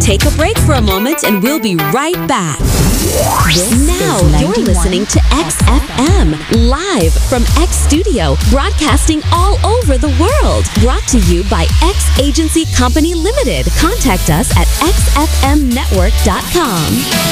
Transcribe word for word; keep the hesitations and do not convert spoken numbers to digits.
take a break for a moment and we'll be right back. Now you're listening to X F M, live from X Studio, broadcasting all over the world. Brought to you by X Agency Company Limited. Contact us at x f m network dot com.